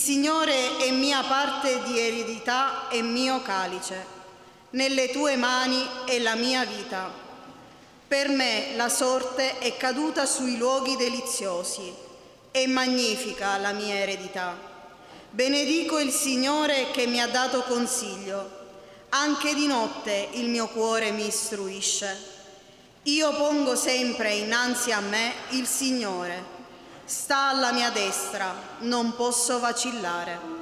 Signore è mia parte di eredità e mio calice. Nelle tue mani è la mia vita. Per me la sorte è caduta sui luoghi deliziosi. È magnifica la mia eredità. Benedico il Signore che mi ha dato consiglio. Anche di notte il mio cuore mi istruisce. Io pongo sempre innanzi a me il Signore. Sta alla mia destra, non posso vacillare.